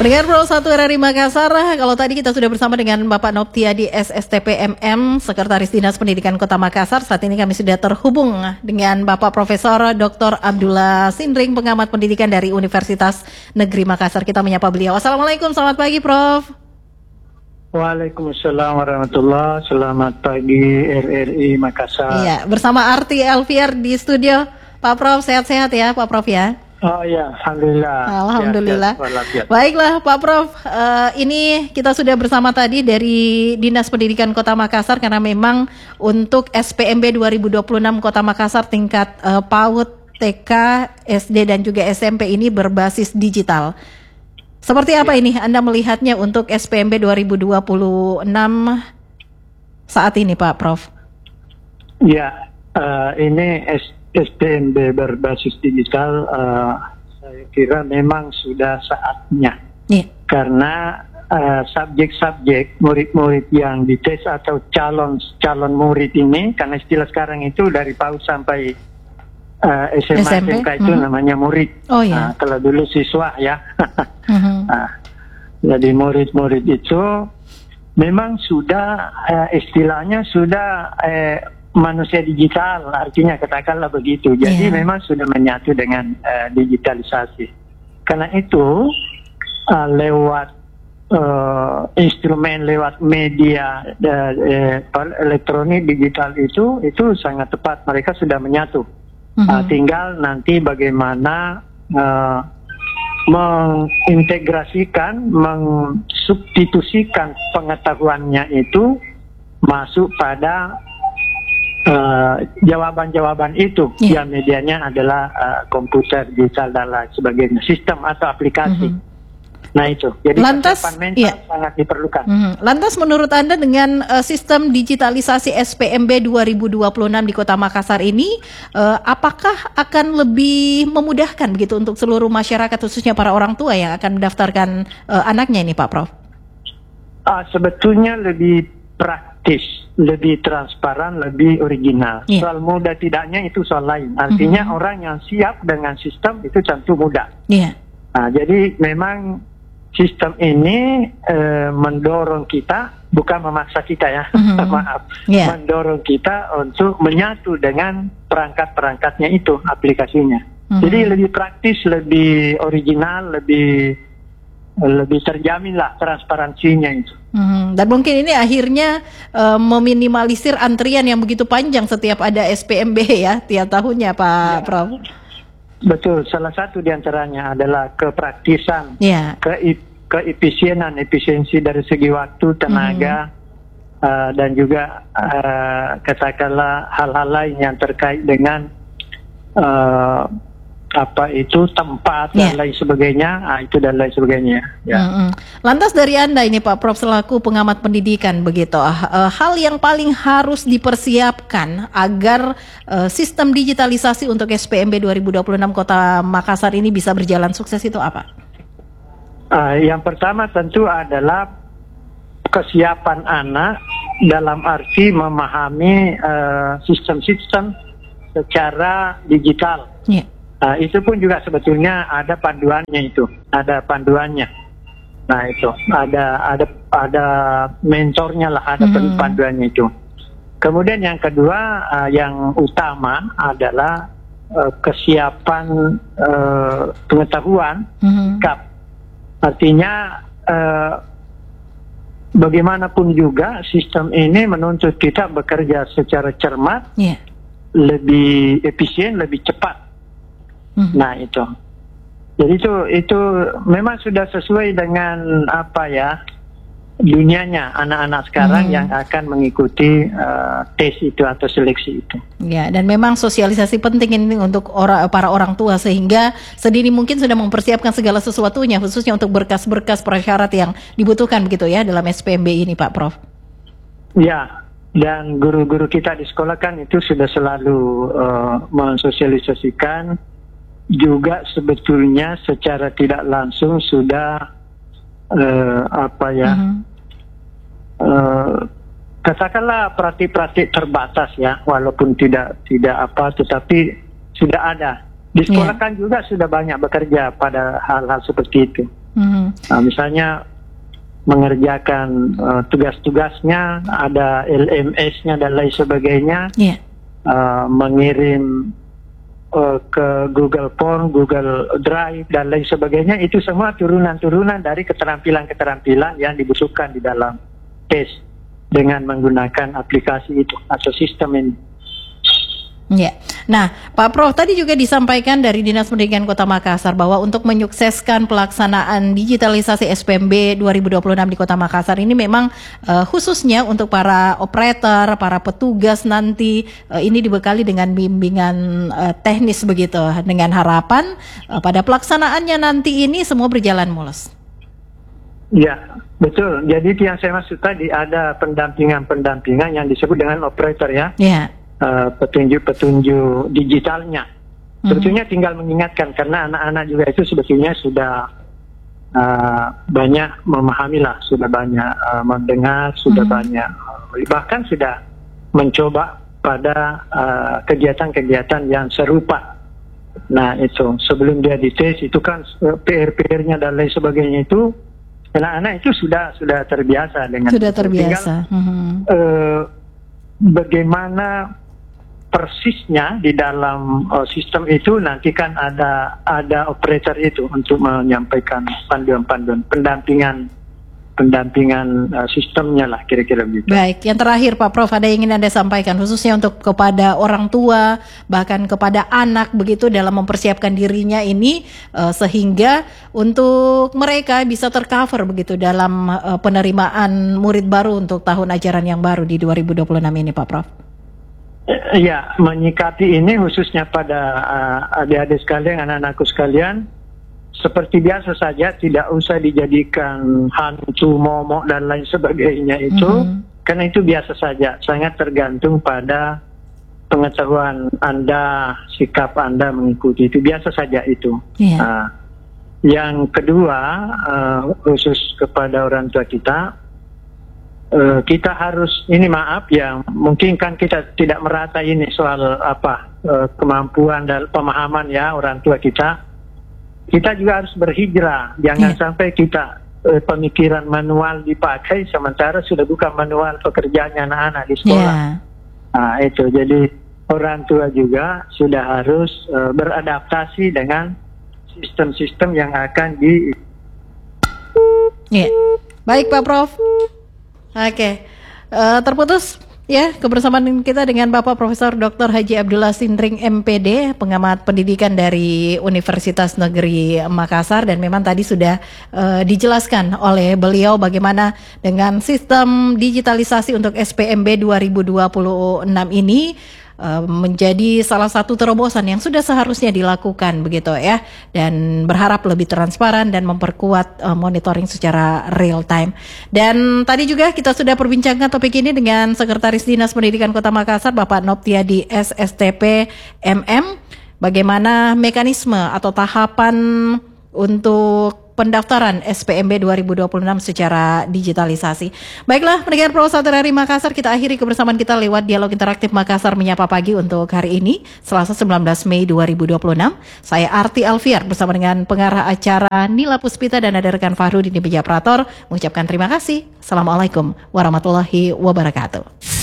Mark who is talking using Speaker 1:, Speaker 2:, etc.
Speaker 1: Pendengar Pro 1 RRI Makassar, kalau tadi kita sudah bersama dengan Bapak Noptiadi SSTPMM, Sekretaris Dinas Pendidikan Kota Makassar. Saat ini kami sudah terhubung dengan Bapak Profesor Dr. Abdullah Sindring, pengamat pendidikan dari Universitas Negeri Makassar. Kita menyapa beliau. Assalamualaikum, selamat pagi Prof.
Speaker 2: Waalaikumsalam warahmatullahi. Selamat pagi RRI Makassar.
Speaker 1: Iya, bersama Arti Elviar di studio. Pak Prof, sehat-sehat ya Pak Prof ya?
Speaker 2: Oh ya, alhamdulillah.
Speaker 1: Alhamdulillah.
Speaker 2: Sehat.
Speaker 1: Baiklah Pak Prof, ini kita sudah bersama tadi dari Dinas Pendidikan Kota Makassar karena memang untuk SPMB 2026 Kota Makassar tingkat PAUD, TK, SD dan juga SMP ini berbasis digital. Seperti apa ini Anda melihatnya untuk SPMB 2026 saat ini Pak Prof?
Speaker 2: Ya, ini SPMB berbasis digital, saya kira memang sudah saatnya.
Speaker 1: Yeah.
Speaker 2: Karena subjek-subjek murid-murid yang dites atau calon murid ini, karena istilah sekarang itu dari PAUD sampai SMA SMK itu namanya murid.
Speaker 1: Oh iya.
Speaker 2: Kalau dulu siswa ya. Jadi murid-murid itu memang sudah istilahnya sudah manusia digital, artinya katakanlah begitu. Jadi memang sudah menyatu dengan digitalisasi. Karena itu lewat instrumen, lewat media elektronik digital itu sangat tepat. Mereka sudah menyatu. Tinggal nanti bagaimana mengintegrasikan, mensubstitusikan pengetahuannya itu masuk pada jawaban-jawaban itu yang medianya adalah komputer, digital dan lain sebagainya, sistem atau aplikasi. Nah itu, jadi kesiapan mental sangat diperlukan.
Speaker 1: Lantas menurut Anda dengan sistem digitalisasi SPMB 2026 di Kota Makassar ini, apakah akan lebih memudahkan begitu untuk seluruh masyarakat, khususnya para orang tua yang akan mendaftarkan anaknya ini Pak Prof?
Speaker 2: Sebetulnya lebih praktis, lebih transparan, lebih original. Soal mudah tidaknya itu soal lain. Artinya orang yang siap dengan sistem itu tentu mudah. Jadi memang sistem ini mendorong kita, bukan memaksa kita ya, maaf, mendorong kita untuk menyatu dengan perangkat-perangkatnya itu, aplikasinya. Jadi lebih praktis, lebih original, lebih terjamin lah transparansinya itu.
Speaker 1: Dan mungkin ini akhirnya meminimalisir antrian yang begitu panjang setiap ada SPMB ya tiap tahunnya Pak Prof.
Speaker 2: Betul, salah satu diantaranya adalah kepraktisan, efisiensi dari segi waktu, tenaga, dan juga katakanlah hal-hal lain yang terkait dengan tempat dan lain sebagainya, itu dan lain sebagainya.
Speaker 1: Lantas dari Anda ini Pak Prof selaku pengamat pendidikan begitu, hal yang paling harus dipersiapkan agar sistem digitalisasi untuk SPMB 2026 Kota Makassar ini bisa berjalan sukses itu apa?
Speaker 2: Yang pertama tentu adalah kesiapan anak dalam arti memahami sistem-sistem secara digital. Itu pun juga sebetulnya ada panduannya itu, ada panduannya. Nah itu ada mentornya lah, ada panduannya itu. Kemudian yang kedua, yang utama adalah kesiapan pengetahuan. Artinya bagaimanapun juga sistem ini menuntut kita bekerja secara cermat, lebih efisien, lebih cepat. Nah itu, jadi itu memang sudah sesuai dengan dunianya anak-anak sekarang yang akan mengikuti tes itu atau seleksi itu.
Speaker 1: Ya, dan memang sosialisasi penting ini untuk para orang tua sehingga sedini mungkin sudah mempersiapkan segala sesuatunya, khususnya untuk berkas-berkas prasyarat yang dibutuhkan begitu ya dalam SPMB ini Pak Prof.
Speaker 2: Ya. Dan guru-guru kita di sekolah kan itu sudah selalu mensosialisasikan, juga sebetulnya secara tidak langsung sudah katakanlah praktik-praktik terbatas ya, walaupun tidak tetapi sudah ada di sekolah kan juga sudah banyak bekerja pada hal-hal seperti itu. Misalnya mengerjakan tugas-tugasnya, ada LMS-nya dan lain sebagainya, mengirim ke Google Form, Google Drive dan lain sebagainya, itu semua turunan-turunan dari keterampilan-keterampilan yang dibutuhkan di dalam tes dengan menggunakan aplikasi itu atau sistem ini.
Speaker 1: Ya, nah Pak Prof tadi juga disampaikan dari Dinas Pendidikan Kota Makassar bahwa untuk menyukseskan pelaksanaan digitalisasi SPMB 2026 di Kota Makassar ini memang khususnya untuk para operator, para petugas nanti ini dibekali dengan bimbingan teknis begitu, dengan harapan pada pelaksanaannya nanti ini semua berjalan mulus.
Speaker 2: Ya, betul. Jadi yang saya maksud tadi ada pendampingan yang disebut dengan operator ya. Petunjuk-petunjuk digitalnya. Sebetulnya tinggal mengingatkan, karena anak-anak juga itu sebetulnya sudah banyak memahami lah, sudah banyak mendengar, sudah banyak bahkan sudah mencoba pada kegiatan-kegiatan yang serupa. Nah itu sebelum dia dites itu kan PR-nya dan lain sebagainya itu anak-anak itu sudah terbiasa dengan.
Speaker 1: Sudah terbiasa.
Speaker 2: Tinggal, bagaimana persisnya di dalam sistem itu nanti kan ada operator itu untuk menyampaikan panduan-panduan pendampingan sistemnya lah kira-kira begitu.
Speaker 1: Baik, yang terakhir Pak Prof, ada yang ingin Anda sampaikan khususnya untuk kepada orang tua bahkan kepada anak begitu dalam mempersiapkan dirinya ini sehingga untuk mereka bisa tercover begitu dalam penerimaan murid baru untuk tahun ajaran yang baru di 2026 ini Pak Prof.
Speaker 2: Ya, menyikapi ini khususnya pada adik-adik sekalian, anak-anakku sekalian, seperti biasa saja, tidak usah dijadikan hantu, momok dan lain sebagainya itu, karena itu biasa saja, sangat tergantung pada pengetahuan Anda, sikap Anda mengikuti, itu biasa saja itu. Yang kedua, khusus kepada orang tua kita harus, ini maaf ya, mungkin kan kita tidak merata ini soal kemampuan dan pemahaman ya orang tua kita juga harus berhijrah, jangan sampai kita pemikiran manual dipakai sementara sudah bukan manual pekerjaannya anak-anak di sekolah. Nah itu, jadi orang tua juga sudah harus beradaptasi dengan sistem-sistem yang akan
Speaker 1: Baik Pak Prof. Oke, terputus ya kebersamaan kita dengan Bapak Profesor Dr. Haji Abdullah Sindring MPD, pengamat pendidikan dari Universitas Negeri Makassar, dan memang tadi sudah dijelaskan oleh beliau bagaimana dengan sistem digitalisasi untuk SPMB 2026 ini menjadi salah satu terobosan yang sudah seharusnya dilakukan begitu ya, dan berharap lebih transparan dan memperkuat monitoring secara real time. Dan tadi juga kita sudah perbincangkan topik ini dengan Sekretaris Dinas Pendidikan Kota Makassar Bapak Noptiadi SSTP MM, bagaimana mekanisme atau tahapan untuk pendaftaran SPMB 2026 secara digitalisasi. Baiklah, pendengar Pro 1 dari Makassar, kita akhiri kebersamaan kita lewat dialog interaktif Makassar Menyapa Pagi untuk hari ini, Selasa 19 Mei 2026. Saya Arti Alfiar bersama dengan pengarah acara Nila Puspita dan ada rekan Fahrudin di meja operator mengucapkan terima kasih. Assalamualaikum warahmatullahi wabarakatuh.